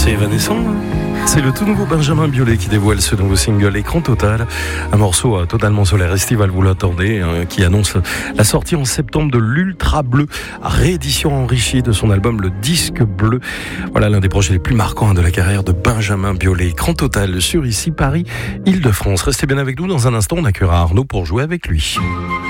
C'est évanescent. C'est le tout nouveau Benjamin Biolay qui dévoile ce nouveau single Écran Total, un morceau totalement solaire estival, vous l'attendez, qui annonce la sortie en septembre de l'Ultra Bleu, réédition enrichie de son album Le Disque Bleu. Voilà l'un des projets les plus marquants de la carrière de Benjamin Biolay. Écran Total sur ici Paris, Île-de-France. Restez bien avec nous, dans un instant on accueillera Arnaud pour jouer avec lui.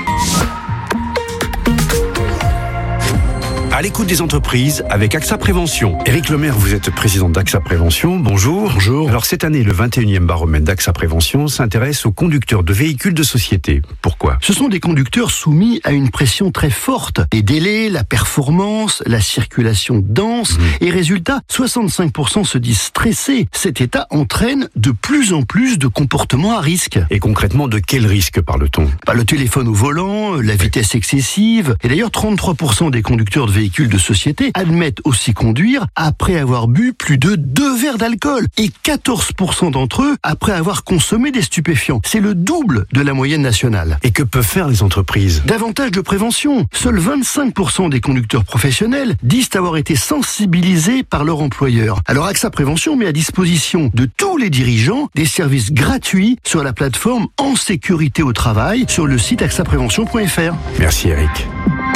À l'écoute des entreprises avec AXA Prévention. Éric Lemaire, vous êtes président d'AXA Prévention. Bonjour. Bonjour. Alors cette année, le 21e baromètre d'AXA Prévention s'intéresse aux conducteurs de véhicules de société. Pourquoi ? Ce sont des conducteurs soumis à une pression très forte. Les délais, la performance, la circulation dense. Et résultat, 65% se disent stressés. Cet état entraîne de plus en plus de comportements à risque. Et concrètement, de quel risque parle-t-on ? Le téléphone au volant, la vitesse excessive. Et d'ailleurs, 33% des conducteurs de véhicules de société admettent aussi conduire après avoir bu plus de 2 verres d'alcool et 14% d'entre eux après avoir consommé des stupéfiants. C'est le double de la moyenne nationale. Et que peuvent faire les entreprises ? Davantage de prévention. Seuls 25% des conducteurs professionnels disent avoir été sensibilisés par leur employeur. Alors AXA Prévention met à disposition de tous les dirigeants des services gratuits sur la plateforme En Sécurité au Travail sur le site axaprévention.fr. Merci Eric.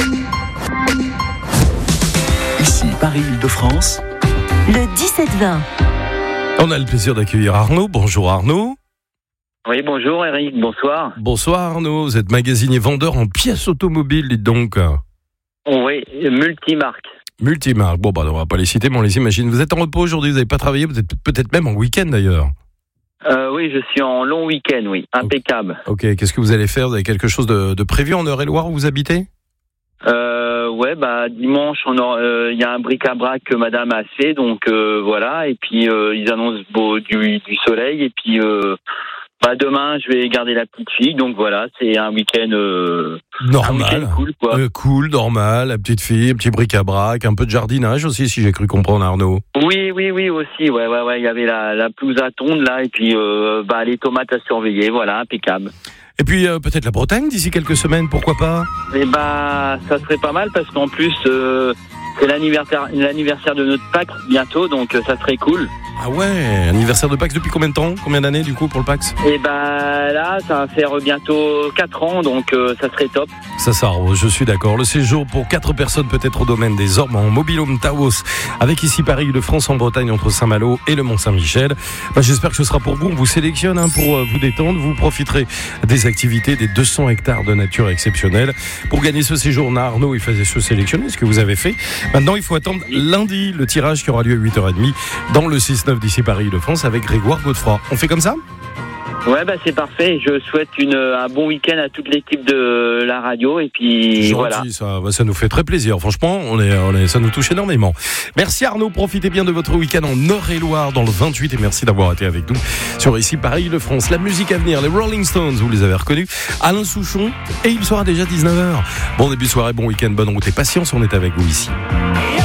Ici, Paris-Île-de-France, le 17-20. On a le plaisir d'accueillir Arnaud. Bonjour Arnaud. Oui, bonjour Eric, bonsoir. Bonsoir Arnaud, vous êtes magasinier vendeur en pièces automobiles, dites donc. Oui, multimarque. Multimarque, bon on va pas les citer, mais on les imagine. Vous êtes en repos aujourd'hui, vous n'avez pas travaillé, vous êtes peut-être même en week-end d'ailleurs. Oui, je suis en long week-end, oui, impeccable. Ok, qu'est-ce que vous allez faire ? Vous avez quelque chose de prévu en Eure-et-Loire où vous habitez ? Dimanche, il y a un bric-à-brac que madame a fait, donc voilà, et puis ils annoncent du soleil, et puis demain, je vais garder la petite fille, donc voilà, c'est un week-end normal, un week-end cool, quoi. Cool, normal, la petite fille, un petit bric-à-brac, un peu de jardinage aussi, si j'ai cru comprendre, Arnaud. Oui, aussi, ouais, il y avait la pelouse à tondre, là, et puis les tomates à surveiller, voilà, impeccable. Et puis peut-être la Bretagne d'ici quelques semaines, pourquoi pas ? Ça serait pas mal parce qu'en plus c'est l'anniversaire de notre PAX bientôt, donc ça serait cool. Ah ouais, anniversaire de PAX depuis combien de temps ? Combien d'années du coup pour le PAX ? Là, ça va faire bientôt 4 ans, donc ça serait top. Ça s'arrose, je suis d'accord. Le séjour pour 4 personnes peut-être au domaine des Ormes en Mobilhome Taos, avec ici Paris-Île-de-France en Bretagne entre Saint-Malo et le Mont-Saint-Michel. J'espère que ce sera pour vous. On vous sélectionne pour vous détendre. Vous profiterez des activités, des 200 hectares de nature exceptionnelle. Pour gagner ce séjour, Arnaud, il fallait se sélectionner, ce que vous avez fait. Maintenant, il faut attendre lundi le tirage qui aura lieu à 8h30 dans le 6-9 d'ici Paris-Île-de-France avec Grégoire Godefroy. On fait comme ça ? Ouais, c'est parfait. Je souhaite un bon week-end à toute l'équipe de la radio, et puis gentil, voilà. Ça nous fait très plaisir. Franchement, ça nous touche énormément. Merci Arnaud, profitez bien de votre week-end en Eure-et-Loire dans le 28 et merci d'avoir été avec nous sur ici Paris-Île-de-France. La musique à venir, les Rolling Stones, vous les avez reconnus, Alain Souchon, et il sera déjà 19h. Bon début de soirée, bon week-end, bonne route et patience, on est avec vous ici.